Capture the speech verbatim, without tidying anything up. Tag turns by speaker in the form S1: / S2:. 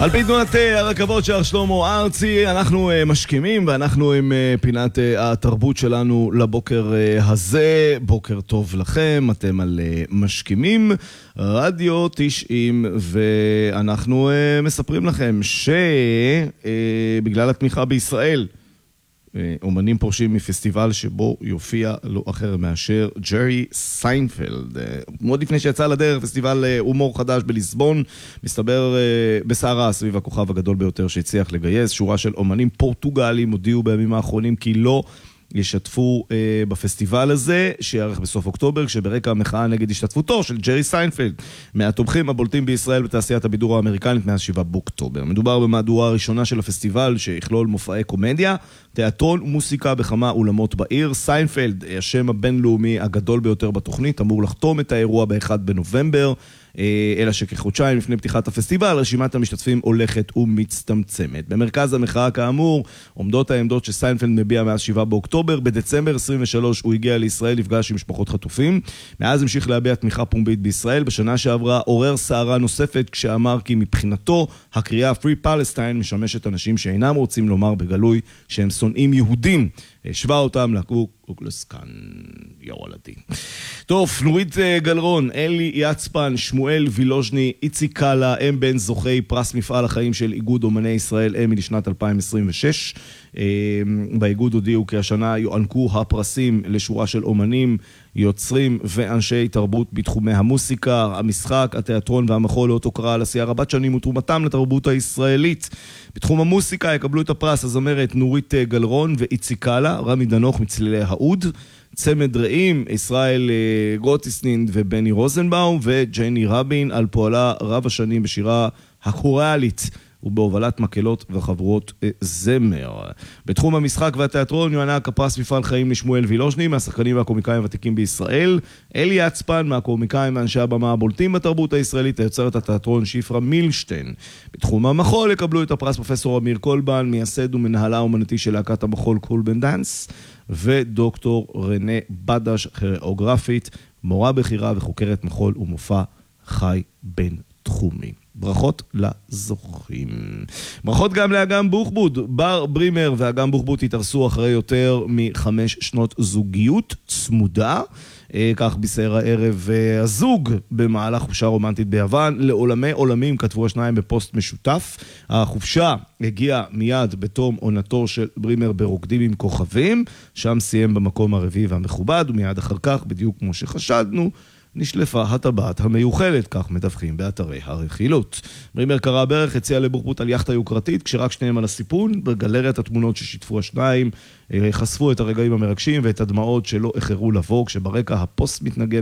S1: על פי תנועת הרכבות של שלמה ארצי, אנחנו משכימים ואנחנו עם פינת התרבות שלנו לבוקר הזה. בוקר טוב לכם, אתם על משכימים, רדיו תשעים, ואנחנו מספרים לכם שבגלל התמיכה בישראל, אומנים פורשים מפסטיבל שבו יופיע לא אחר מאשר ג'רי סיינפלד. מאוד לפני שיצא לדרך, פסטיבל הומור חדש בליסבון, מסתבר בסערה סביב הכוכב הגדול ביותר שהצליח לגייס. שורה של אומנים פורטוגלים הודיעו בימים האחרונים כי לא ישתפו אה, בפסטיבל הזה, שיערך בסוף אוקטובר, כשברקע המחאה נגד השתתפותו של ג'רי סיינפלד, מהתומכים הבולטים בישראל בתעשיית הבידור האמריקנית מאז שבעה באוקטובר. מדובר במהדורה הראשונה של הפסטיבל, שיכלול מופעי קומדיה, תיאטרון ומוסיקה בכמה אולמות בעיר. סיינפלד, השם הבינלאומי הגדול ביותר בתוכנית, אמור לחתום את האירוע ב-אחד בנובמבר, אלא שכחודשיים לפני פתיחת הפסטיבל, רשימת המשתתפים הולכת ומצטמצמת. במרכז המחאה כאמור, עומדות העמדות שסיינפלד מביע מאז שבעה באוקטובר. בדצמבר עשרים ושלוש הוא הגיע לישראל, לפגש עם משפחות חטופים. מאז המשיך להביע תמיכה פומבית בישראל. בשנה שעברה עורר סערה נוספת כשאמר כי מבחינתו הקריאה Free Palestine משמשת אנשים שאינם רוצים לומר בגלוי שהם שונאים יהודים. השווה אותם לקו קוקלסקן יורלדי. טוב, נורית גלרון, אלי יצפן, שמואל וילוז'ני, איציק קאלה, הם בין זוכי פרס מפעל החיים של איגוד אומני ישראל אמי לשנת אלפיים עשרים ושש. באיגוד הודיעו כי השנה יוענקו הפרסים לשורה של אומנים, יוצרים ואנשי תרבות בתחומי המוסיקה, המשחק, התיאטרון והמחול, לאות הוקרה על עשייה רבת שנים ותרומתם לתרבות הישראלית. בתחום המוסיקה יקבלו את הפרס הזמרת נורית גלרון ואיציק קאלה, רמי דנוך מצלילי האוד, צמד רעים, ישראל גוטיסנין ובני רוזנבאום, וג'ייני רבין על פועלה רב השנים בשירה הקוריאלית ובהובלת מקהלות וחברות זמר. בתחום המשחק והתיאטרון יוענק הפרס מפעל חיים לשמואל וילוז'ני, מהשחקנים והקומיקאים הוותיקים בישראל, אלי יצפן, מהקומיקאים ואנשי הבמה הבולטים בתרבות הישראלית, היוצרת התיאטרון שפרה מילשטיין. בתחום המחול יקבלו את הפרס פרופסור אמיר קולבן, מייסד ומנהלה אומנותי של להקת המחול קולבן דאנס, ודוקטור רנה בדש, כוריאוגרפית, מורה בכירה וחוקרת מחול ומופע חי בין תחומי. ברכות לזוכים. ברכות גם לאגם בוחבוט. בר ברימר ואגם בוחבוט התארסו אחרי יותר מחמש שנות זוגיות צמודה. כך בישר הערב הזוג במהלך חופשה רומנטית ביוון. לעולמי עולמים כתבו השניים בפוסט משותף. החופשה הגיעה מיד בתום עונתו של ברימר ברוקדים עם כוכבים. שם סיים במקום הרביעי והמכובד, ומיד אחר כך, בדיוק כמו שחשדנו, נשלפה הטבעת המיוחלת, כך מדווחים באתרי הרכילות. ברימר קרא ברך, הציע לבוחבוט על יחטה יוקרתית, כשרק שניהם על הסיפון. בגלריית התמונות ששיתפו השניים חשפו את הרגעים המרגשים ואת הדמעות שלא אחרו לבוא, כשברקע הפוסט מתנגן